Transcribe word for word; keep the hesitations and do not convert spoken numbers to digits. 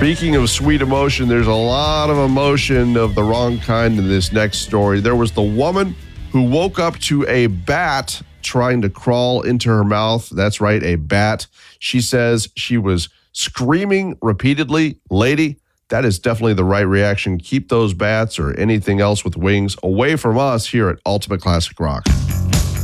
Speaking of sweet emotion, there's a lot of emotion of the wrong kind in this next story. There was the woman who woke up to a bat trying to crawl into her mouth. That's right, a bat. She says she was screaming repeatedly. Lady, that is definitely the right reaction. Keep those bats or anything else with wings away from us here at Ultimate Classic Rock.